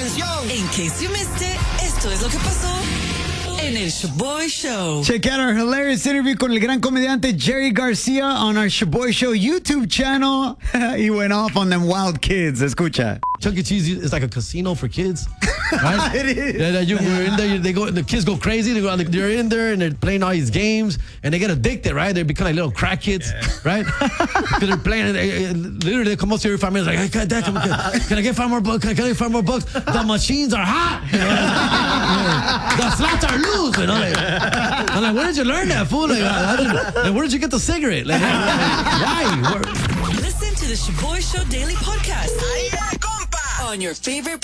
atención. In case you missed it, esto es lo que pasó en el Shaboy Show. Check out our hilarious interview con el gran comediante Jerry Garcia on our Shaboy Show YouTube channel. He went off on them wild kids. Escucha. Chuck E. Cheese is like a casino for kids, right? It is. We're in there. The kids go crazy. They're in there and they're playing all these games, and they get addicted, right? They become like little crack kids, right? Because they're playing. Literally, they come up to every 5 minutes like, "Hey, Dad, can I get 5 more bucks? Can I get 5 more bucks? The machines are hot. You know? The slots are loose. You know? I'm like, where did you learn that, fool? Like, where did you get the cigarette? Like, why? Listen to the Shaboy Show Daily Podcast on your favorite